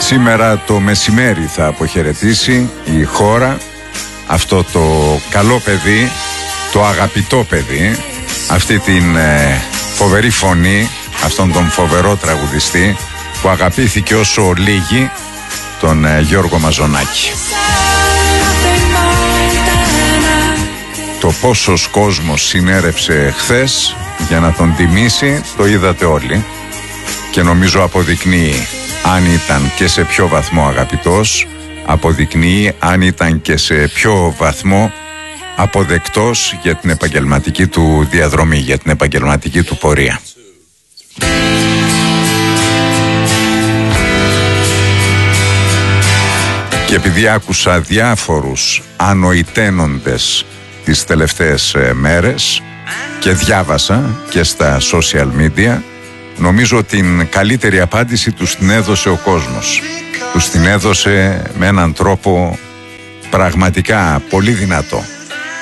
Σήμερα το μεσημέρι θα αποχαιρετήσει η χώρα αυτό το καλό παιδί, το αγαπητό παιδί, αυτή την φοβερή φωνή, αυτόν τον φοβερό τραγουδιστή που αγαπήθηκε όσο λίγοι, τον Γιώργο Μαζονάκη. Το πόσος κόσμος συνέρευσε χθες για να τον τιμήσει το είδατε όλοι και νομίζω αποδεικνύει αν ήταν και σε ποιο βαθμό αγαπητός, αποδεικνύει αν ήταν και σε ποιο βαθμό αποδεκτός για την επαγγελματική του διαδρομή, για την επαγγελματική του πορεία. Και επειδή άκουσα διάφορους ανοηταίνοντες τις τελευταίες μέρες και διάβασα και στα social media, νομίζω την καλύτερη απάντηση τους την έδωσε ο κόσμος. Τους την έδωσε με έναν τρόπο πραγματικά πολύ δυνατό.